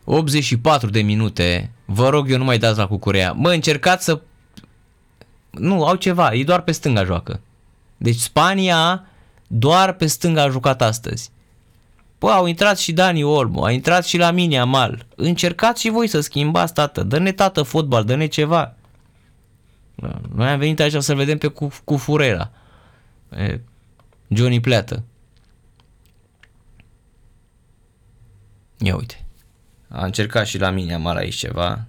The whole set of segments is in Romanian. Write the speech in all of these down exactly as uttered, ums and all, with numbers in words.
optzeci și patru de minute, vă rog eu, nu mai dați la Cucurea. Mă, încercați să... Nu, au ceva, ei doar pe stânga joacă. Deci Spania doar pe stânga a jucat astăzi. Bă, au intrat și Dani Olmo, a intrat și Lamine Yamal. Încercați și voi să schimbați, tată. Dă-ne, tată, fotbal, dă-ne ceva. Noi am venit aici să-l vedem pe cu, cu Furera. E, Johnny Pleată. Ia uite. A încercat și Lamine Yamal aici ceva.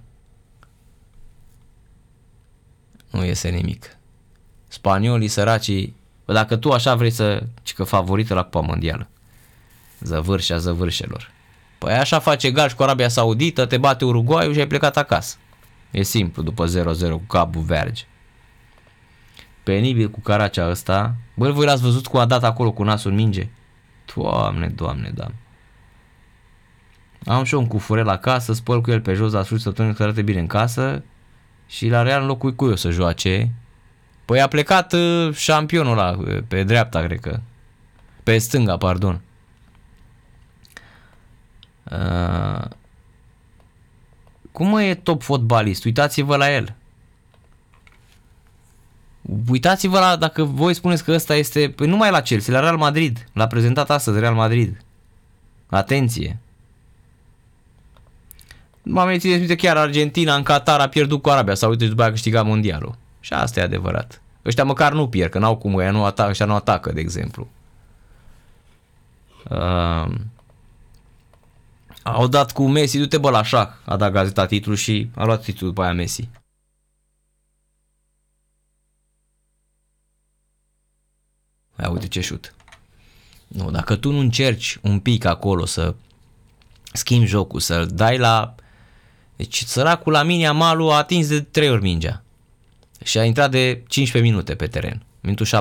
Nu iese nimic. Spaniolii săracii, bă, dacă tu așa vrei să, ci că favorită la Cupa Mondială. Zăvârșea zăvârșelor. Păi așa face egal și cu Arabia Saudită, te bate Uruguayul și ai plecat acasă. E simplu, după zero zero cu Cabo Verde. Penibil cu Caracea ăsta. Bă, voi l-ați văzut cum a dat acolo cu nasul în minge? Doamne, doamne, doamne. Am și un cufurel acasă, spăl cu el pe jos, la sfârșit săptămânii să arate bine în casă și la Real în locul cu eu să joace. Păi a plecat uh, șampionul ăla pe dreapta, cred că. Pe stânga, pardon. Uh, cum mă e top fotbalist? Uitați-vă la el. Uitați-vă la, dacă voi spuneți că ăsta este, păi nu mai la Chelsea, la Real Madrid. L-a prezentat astăzi Real Madrid. Atenție. M-am țineți chiar Argentina în Qatar a pierdut cu Arabia Saudită și după aia a câștigat mondialul. Și asta e adevărat. Ăștia măcar nu pierd, că n-au cum, ăia nu atacă, ăștia nu atacă, de exemplu. Uh, au dat cu Messi, du-te bă la șah, a dat gazeta titlul și a luat titlul după aia Messi. Ia uite ce șut. Nu, dacă tu nu încerci un pic acolo să schimbi jocul, să-l dai la... Deci săracul Lamine Yamal a atins de trei ori mingea și a intrat de cincisprezece minute pe teren. Minutul